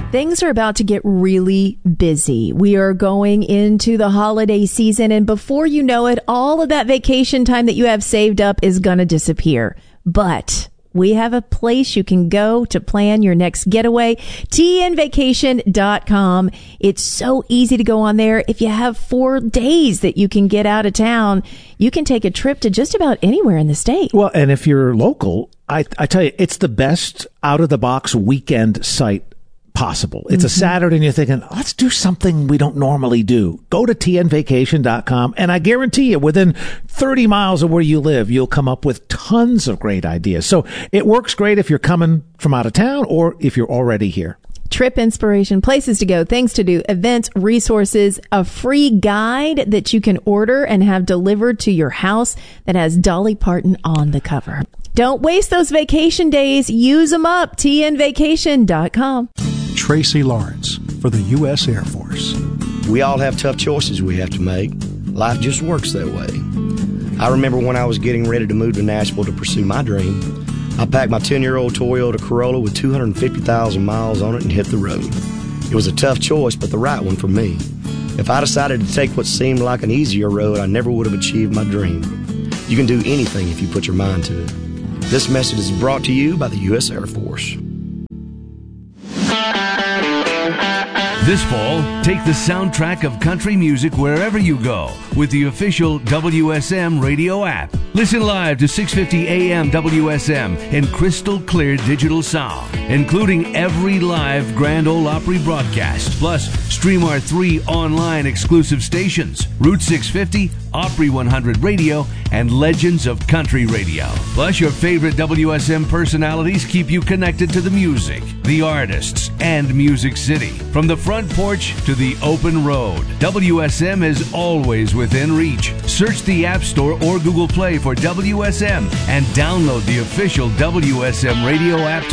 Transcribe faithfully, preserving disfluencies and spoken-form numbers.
Things are about to get really busy. We are going into the holiday season, and before you know it, all of that vacation time that you have saved up is going to disappear. But we have a place you can go to plan your next getaway, T N vacation dot com. It's so easy to go on there. If you have four days that you can get out of town, you can take a trip to just about anywhere in the state. Well, and if you're local, I, I tell you, it's the best out-of-the-box weekend site possible. It's mm-hmm. a Saturday and you're thinking, let's do something we don't normally do. Go to T N vacation dot com and I guarantee you within thirty miles of where you live, you'll come up with tons of great ideas. So it works great if you're coming from out of town or if you're already here. Trip inspiration, places to go, things to do, events, resources, a free guide that you can order and have delivered to your house that has Dolly Parton on the cover. Don't waste those vacation days. Use them up. T N vacation dot com. Tracy Lawrence for the U S Air Force. We all have tough choices we have to make. Life just works that way. I remember when I was getting ready to move to Nashville to pursue my dream, I packed my ten-year-old Toyota Corolla with two hundred fifty thousand miles on it and hit the road. It was a tough choice, but the right one for me. If I decided to take what seemed like an easier road, I never would have achieved my dream. You can do anything if you put your mind to it. This message is brought to you by the U S Air Force. This fall, take the soundtrack of country music wherever you go with the official W S M radio app. Listen live to six fifty A M W S M in crystal clear digital sound, including every live Grand Ole Opry broadcast. Plus, stream our three online exclusive stations, Route six fifty, Opry one hundred Radio, and Legends of Country Radio. Plus, your favorite W S M personalities keep you connected to the music, the artists, and Music City. From the front porch to the open road, W S M is always within reach. Search the App Store or Google Play for W S M and download the official W S M radio app